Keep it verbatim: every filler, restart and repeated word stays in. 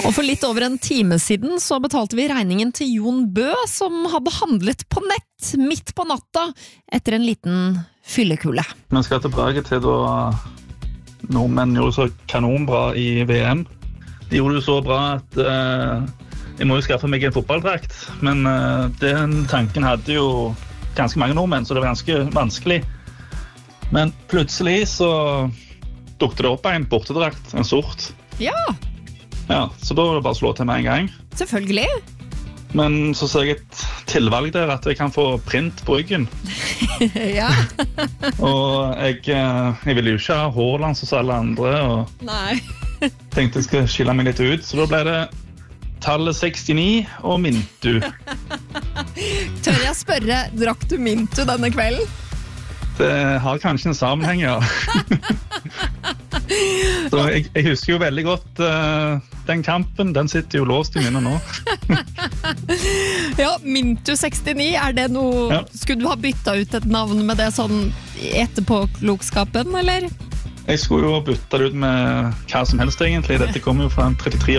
Og for litt over en time siden så betalte vi regningen til Jon Bø, som hadde handlet på nett midt på natta etter en liten fyllekule. Vi skal tilbake til da nordmenn gjorde så kanonbra i V M. De gjorde det så bra at uh, jeg må jo skaffe meg en fotballdrakt, men uh, den tanken hadde jo ganske mange nordmenn, så det var ganske vanskelig. Men plutselig så dukte det opp en bortedrakt, en sort. Ja! Ja, så da var det bare å slå til med en gang. Selvfølgelig. Men så ser jeg et tilvalg der at jeg kan få print på ryggen. Ja. Og jeg, jeg ville jo ikke ha Haaland som alle andre, og Nei. tenkte jeg skulle skille meg litt ut. Så da ble det tallet sekstini og Mintu. Tør jeg spørre, drakk du Mintu denne kvelden? Det har kanskje en sammenheng, ja. Så jeg, jeg husker jo veldig godt uh, den kampen. Den sitter jo låst i minnet nå. Ja, Mintu sekstini, er det noe... Ja. Skulle du ha byttet ut et navn med det sånn etterpåklokskapen, eller? Jeg skulle jo bytte det ut med hva som helst egentlig. Dette kommer jo fra en trettitre